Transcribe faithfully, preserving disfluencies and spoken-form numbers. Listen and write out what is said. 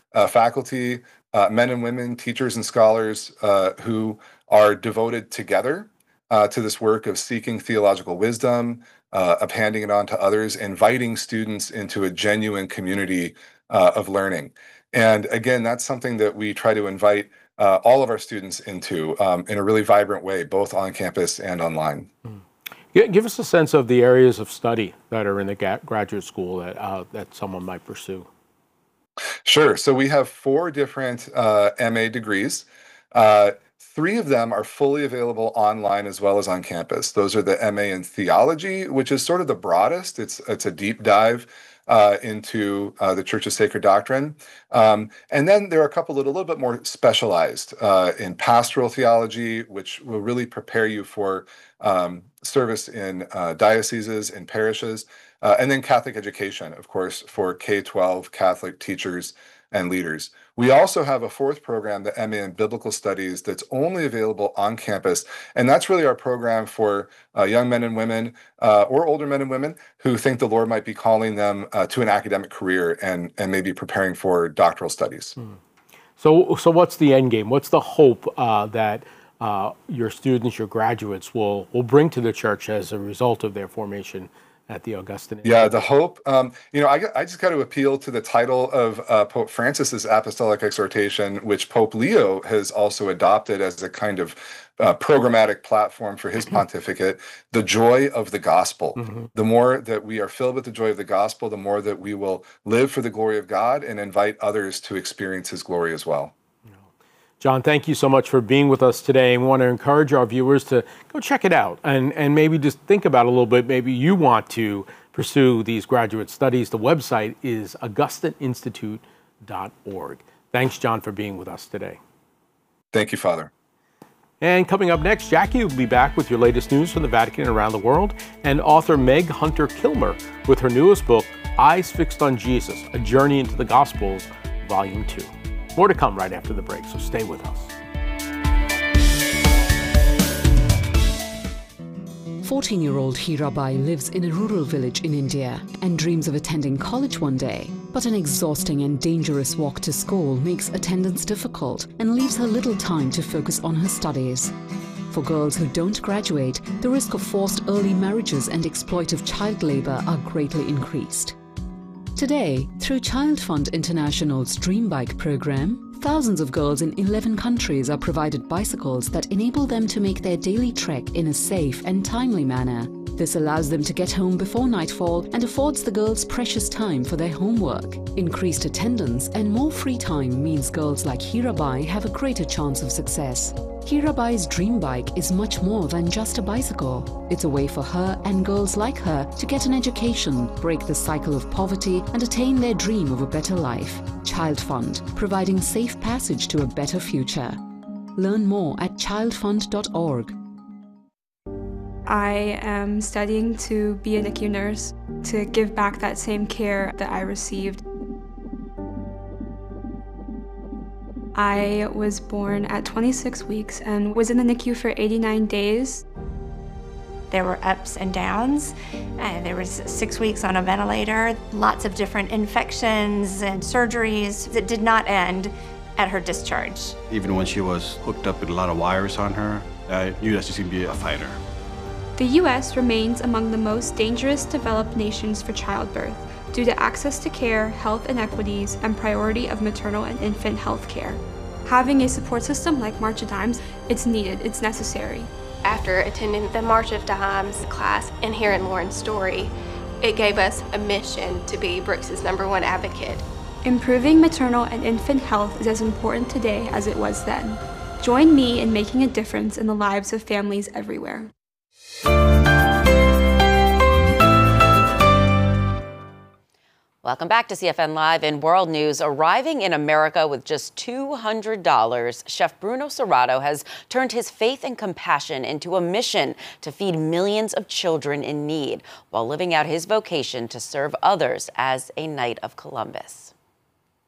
uh, faculty, uh, men and women, teachers and scholars uh, who are devoted together uh, to this work of seeking theological wisdom, uh, of handing it on to others, inviting students into a genuine community uh, of learning. And again, that's something that we try to invite uh, all of our students into um, in a really vibrant way, both on campus and online. Mm. Give us a sense of the areas of study that are in the graduate school that, uh, that someone might pursue. Sure. So we have four different uh, M A degrees. Uh, three of them are fully available online as well as on campus. Those are the M A in Theology, which is sort of the broadest. It's, it's a deep dive uh, into uh, the Church's sacred doctrine. Um, and then there are a couple that are a little bit more specialized uh, in pastoral theology, which will really prepare you for um, service in uh, dioceses and parishes. Uh, and then Catholic education, of course, for K twelve Catholic teachers and leaders. We also have a fourth program, the M A in Biblical Studies, that's only available on campus. And that's really our program for uh, young men and women uh, or older men and women who think the Lord might be calling them uh, to an academic career and, and maybe preparing for doctoral studies. Hmm. So, so what's the end game? What's the hope uh, that uh, your students, your graduates will, will bring to the church as a result of their formation at the Augustine? Yeah, the hope, um, you know, I, I just got to appeal to the title of uh, Pope Francis's Apostolic Exhortation, which Pope Leo has also adopted as a kind of uh, programmatic platform for his pontificate, the joy of the gospel. Mm-hmm. The more that we are filled with the joy of the gospel, the more that we will live for the glory of God and invite others to experience his glory as well. John, thank you so much for being with us today. We want to encourage our viewers to go check it out and, and maybe just think about it a little bit. Maybe you want to pursue these graduate studies. The website is augustine institute dot org. Thanks, John, for being with us today. Thank you, Father. And coming up next, Jackie will be back with your latest news from the Vatican and around the world, and author Meg Hunter Kilmer with her newest book, Eyes Fixed on Jesus, A Journey into the Gospels, Volume two. More to come right after the break, so stay with us. fourteen-year-old Hirabai lives in a rural village in India and dreams of attending college one day. But an exhausting and dangerous walk to school makes attendance difficult and leaves her little time to focus on her studies. For girls who don't graduate, the risk of forced early marriages and exploitive child labor are greatly increased. Today, through Child Fund International's Dream Bike program, thousands of girls in eleven countries are provided bicycles that enable them to make their daily trek in a safe and timely manner. This allows them to get home before nightfall and affords the girls precious time for their homework. Increased attendance and more free time means girls like Hirabai have a greater chance of success. Hirabai's dream bike is much more than just a bicycle. It's a way for her and girls like her to get an education, break the cycle of poverty, and attain their dream of a better life. Child Fund, providing safe passage to a better future. Learn more at child fund dot org. I am studying to be a N I C U nurse, to give back that same care that I received. I was born at twenty-six weeks and was in the N I C U for eighty-nine days. There were ups and downs. Uh, there was six weeks on a ventilator, lots of different infections and surgeries that did not end at her discharge. Even when she was hooked up with a lot of wires on her, I knew that she was going to be a fighter. The U S remains among the most dangerous developed nations for childbirth due to access to care, health inequities, and priority of maternal and infant health care. Having a support system like March of Dimes, it's needed, it's necessary. After attending the March of Dimes class and hearing Lauren's story, it gave us a mission to be Brooks's number one advocate. Improving maternal and infant health is as important today as it was then. Join me in making a difference in the lives of families everywhere. Welcome back to C F N Live in World News. Arriving in America with just two hundred dollars, Chef Bruno Serrato has turned his faith and compassion into a mission to feed millions of children in need while living out his vocation to serve others as a Knight of Columbus.